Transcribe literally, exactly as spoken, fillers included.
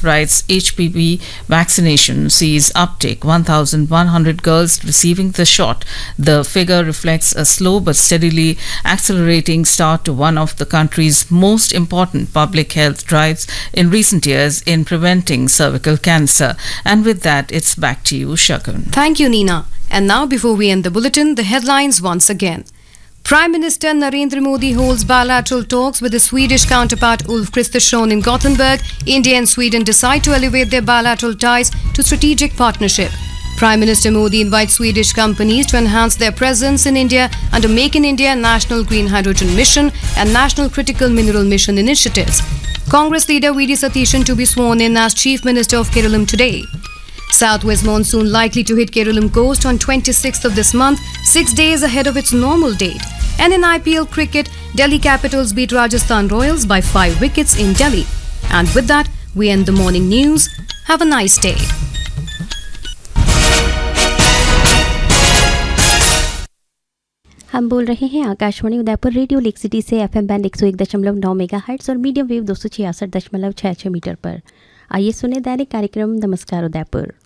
rights H P V vaccination sees uptake, one thousand one hundred girls receiving the shot. The figure reflects a slow but steadily accelerating start to one of the country's most important public health drives in recent years in preventing cervical cancer. And with that, it's back to you, Shagun. Thank you, Nina. And now, before we end the bulletin, the headlines once again. Prime Minister Narendra Modi holds bilateral talks with his Swedish counterpart Ulf Kristersson in Gothenburg. India and Sweden decide to elevate their bilateral ties to strategic partnership. Prime Minister Modi invites Swedish companies to enhance their presence in India under Make in India National Green Hydrogen Mission and National Critical Mineral Mission initiatives. Congress leader V D Satishan to be sworn in as Chief Minister of Kerala today. Southwest monsoon likely to hit Kerala coast on twenty-sixth of this month, six days ahead of its normal date. And in I P L cricket, Delhi Capitals beat Rajasthan Royals by five wickets in Delhi. And with that, we end the morning news. Have a nice day. हम बोल रहे हैं Akashvani Udaipur radio lake city से FM band एक सौ एक दशमलव नौ megahertz और मीडियम वेव दो सौ छियासठ दशमलव छः छः मीटर पर। आइए सुने दैनिक कार्यक्रम नमस्कार उदयपुर।